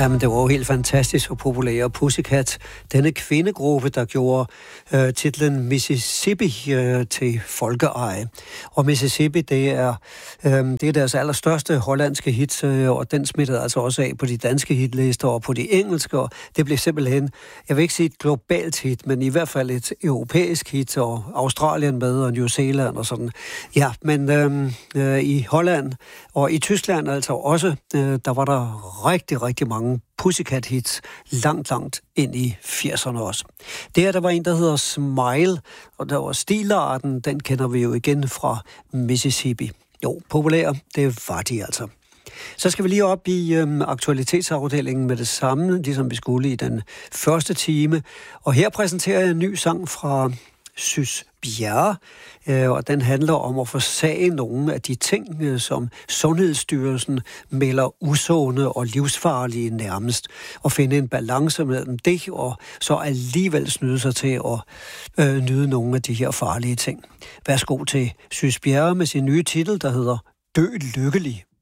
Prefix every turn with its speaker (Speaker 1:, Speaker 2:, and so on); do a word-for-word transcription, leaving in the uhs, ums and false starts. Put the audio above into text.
Speaker 1: Jamen, det var jo helt fantastisk og populær. Pussycat, denne kvindegruppe, der gjorde øh, titlen Mississippi øh, til folkeeje. Og Mississippi, det er, øh, det er deres allerstørste hollandske hit, øh, og den smittede altså også af på de danske hitlister og på de engelske, og det blev simpelthen, jeg vil ikke sige et globalt hit, men i hvert fald et europæisk hit, og Australien med, og New Zealand og sådan. Ja, men øh, øh, i Holland og i Tyskland altså også, øh, der var der rigtig, rigtig mange Pussycat-hits langt, langt ind i firserne også. Det her, der var en, der hedder Smile, og der var stilarten, den kender vi jo igen fra Mississippi. Jo, populær, det var de altså. Så skal vi lige op i øhm, aktualitetsafdelingen med det samme, ligesom vi skulle i den første time. Og her præsenterer jeg en ny sang fra Sys Bjerre, øh, og den handler om at forsage nogle af de ting, øh, som Sundhedsstyrelsen melder usunde og livsfarlige nærmest, og finde en balance mellem det, og så alligevel snyde sig til at øh, nyde nogle af de her farlige ting. Værsgo til Sys Bjerre med sin nye titel, der hedder Dø lykkelig.